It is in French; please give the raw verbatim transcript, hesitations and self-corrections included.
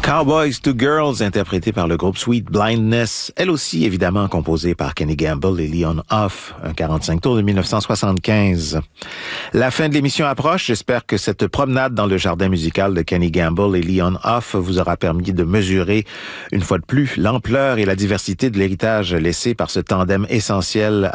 Cowboys to Girls, interprétée par le groupe Sweet Blindness, elle aussi évidemment composée par Kenny Gamble et Leon Huff, un quarante-cinq tours de mille neuf cent soixante-quinze. La fin de l'émission approche, j'espère que cette promenade dans le jardin musical de Kenny Gamble et Leon Huff vous aura permis de mesurer une fois de plus l'ampleur et la diversité de l'héritage laissé par ce tandem essentiel